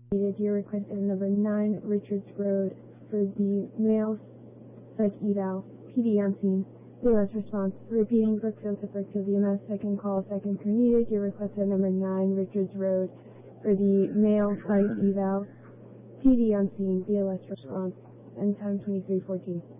Your request is number 9 Richards Road for the male psych eval. PD on scene. BLS response. Repeating Brookfield to Brookfield EMS. Second call, second crew needed. Your request is number 9 Richards Road for the male psych eval. PD on scene. BLS response. End time 23:14.